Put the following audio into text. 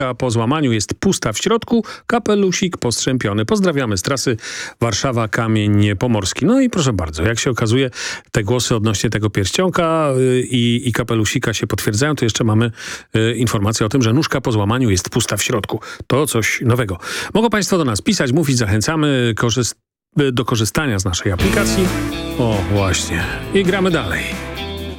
A po złamaniu jest pusta w środku, kapelusik postrzępiony. Pozdrawiamy z trasy Warszawa-Kamień Pomorski. No i proszę bardzo, jak się okazuje, te głosy odnośnie tego pierścionka i kapelusika się potwierdzają. To jeszcze mamy informację o tym, że nóżka po złamaniu jest pusta w środku. To coś nowego. Mogą Państwo do nas pisać, mówić, zachęcamy do korzystania z naszej aplikacji. O, właśnie. I gramy dalej.